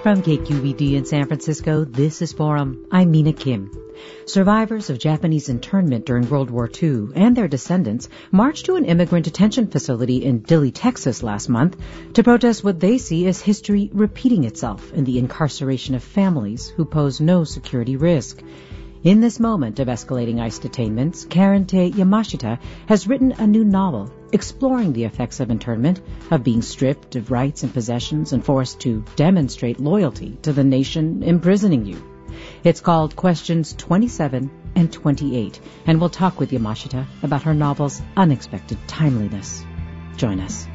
From KQED in San Francisco, this is Forum. I'm Mina Kim. Survivors of Japanese internment during World War II and their descendants marched to an immigrant detention facility in Dilley, Texas last month to protest what they see as history repeating itself in the incarceration of families who pose no security risk. In this moment of escalating ICE detainments, Karente Yamashita has written a new novel exploring the effects of internment, of being stripped of rights and possessions and forced to demonstrate loyalty to the nation imprisoning you. It's called Questions 27 and 28, and we'll talk with Yamashita about her novel's unexpected timeliness. Join us.